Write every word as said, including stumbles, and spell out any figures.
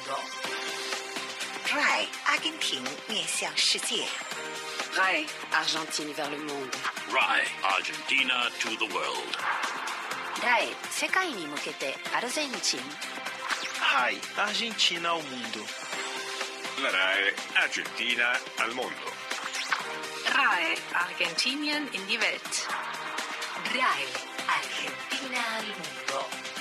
mundo. Rai Argentin 面向世界。 Rai Argentine vers le monde. Rai Argentina to the world. Rai 世界に向けてアルゼンチン。 Rai Argentina ao mundo. La Rai Argentina al mondo. Rai Argentinien in die Welt. Rai Argentina al mundo.